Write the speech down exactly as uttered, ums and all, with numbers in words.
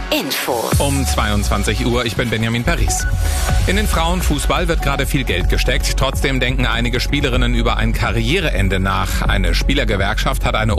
Info. Um zweiundzwanzig Uhr, ich bin Benjamin Paris. In den Frauenfußball wird gerade viel Geld gesteckt. Trotzdem denken einige Spielerinnen über ein Karriereende nach. Eine Spielergewerkschaft hat eine